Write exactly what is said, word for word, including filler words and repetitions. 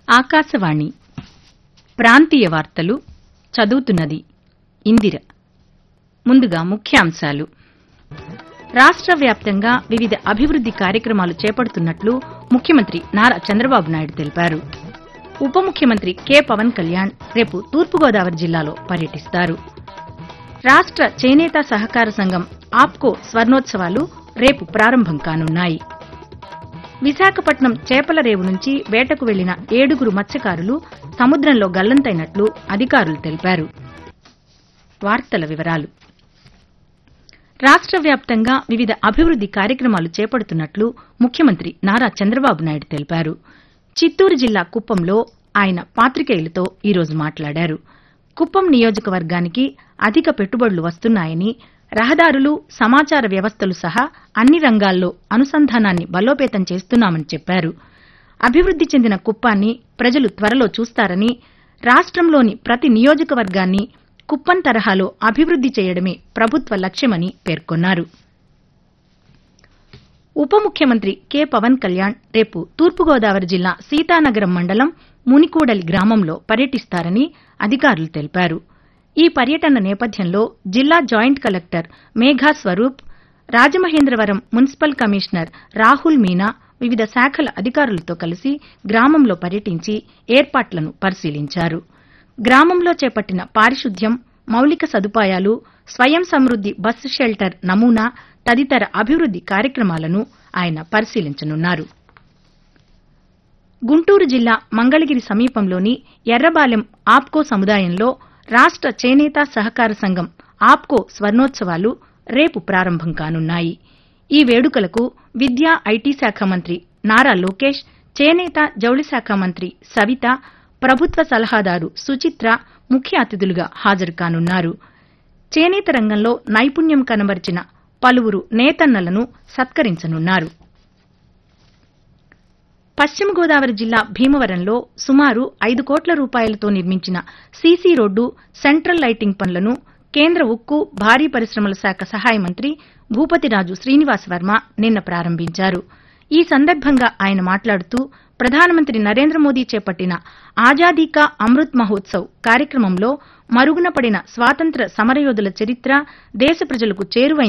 ఆకాశవాణి ప్రాంతీయ వార్తలు చదువుతున్నది ఇందిర. ముందుగా ముఖ్యాంశాలు. రాష్ట్ర వ్యాప్తంగా వివిధ అభివృద్ది కార్యక్రమాలు చేపడుతున్నట్లు ముఖ్యమంత్రి నారా చంద్రబాబు నాయుడు తెలిపారు. ఉప ముఖ్యమంత్రి కె పవన్ కళ్యాణ్ రేపు తూర్పుగోదావరి జిల్లాలో పర్యటిస్తారు. రాష్ట్ర చేనేత సహకార సంఘం ఆప్కో స్వర్ణోత్సవాలు రేపు ప్రారంభం కానున్నాయి. విశాఖపట్నం చేపల రేవు నుంచి వేటకు వెళ్లిన ఏడుగురు మత్స్యకారులు సముద్రంలో గల్లంతైనట్లు అధికారులు తెలిపారు. వార్తల వివరాలు. రాష్ట్ర వ్యాప్తంగా వివిధ అభివృద్ది కార్యక్రమాలు చేపడుతున్నట్లు ముఖ్యమంత్రి నారా చంద్రబాబు నాయుడు తెలిపారు. చిత్తూరు జిల్లా కుప్పంలో ఆయన పాతికేయులతో ఈరోజు మాట్లాడారు. కుప్పం నియోజకవర్గానికి అధిక పెట్టుబడులు వస్తున్నాయని, రహదారులు, సమాచార వ్యవస్థలు సహా అన్ని రంగాల్లో అనుసంధానాన్ని బలోపేతం చేస్తున్నామని చెప్పారు. అభివృద్ది చెందిన కుప్పాన్ని ప్రజలు త్వరలో చూస్తారని, రాష్ట్రంలోని ప్రతి నియోజకవర్గాన్ని కుప్పం తరహాలో అభివృద్ది చేయడమే ప్రభుత్వ లక్ష్యమని పేర్కొన్నారు. ఉప ముఖ్యమంత్రి కె పవన్ కళ్యాణ్ రేపు తూర్పుగోదావరి జిల్లా సీతానగరం మండలం మునికూడలి గ్రామంలో పర్యటిస్తారని అధికారులు తెలిపారు. ఈ పర్యటన నేపథ్యంలో జిల్లా joint collector Megha Swaroop, Rajamahendravaram municipal commissioner Rahul Meena వివిధ శాఖల అధికారులతో కలిసి గ్రామంలో పర్యటించి ఏర్పాట్లను పరిశీలించారు. గ్రామంలో చేపట్టిన పారిశుద్ధ్యం, మౌలిక సదుపాయాలు, స్వయం సమృద్ది బస్సు షెల్టర్ నమూనా తదితర అభివృద్ది కార్యక్రమాలను ఆయన పరిశీలించనున్నారు. గుంటూరు జిల్లా మంగళగిరి సమీపంలోని ఎర్రబాలెం ఆప్కో సముదాయంలో రాష్ట్ర చేనేత సహకార సంఘం ఆప్కో స్వర్ణోత్సవాలు రేపు ప్రారంభం కానున్నాయి. ఈ వేడుకలకు విద్యా, ఐటీ శాఖ మంత్రి నారా లోకేష్, చేనేత, జౌళి శాఖ మంత్రి సవిత, ప్రభుత్వ సలహాదారు సుచిత్ర ముఖ్య అతిథులుగా హాజరు కానున్నారు. చేనేత రంగంలో నైపుణ్యం కనబరిచిన పలువురు నేతన్నలను సత్కరించనున్నారు. పశ్చిమ గోదావరి జిల్లా భీమవరంలో సుమారు ఐదు కోట్ల రూపాయలతో నిర్మించిన సీసీ రోడ్డు, సెంట్రల్ లైటింగ్ పనులను కేంద్ర ఉక్కు, భారీ పరిశ్రమల శాఖ సహాయ మంత్రి భూపతిరాజు శ్రీనివాస్ వర్మ నిన్న ప్రారంభించారు. ఈ సందర్భంగా ఆయన మాట్లాడుతూ ప్రధానమంత్రి నరేంద్ర మోదీ చేపట్టిన ఆజాదీ కా అమృత్ మహోత్సవ్ కార్యక్రమంలో మరుగున పడిన స్వాతంత్ర్య సమరయోధుల చరిత్ర దేశ ప్రజలకు చేరువైందని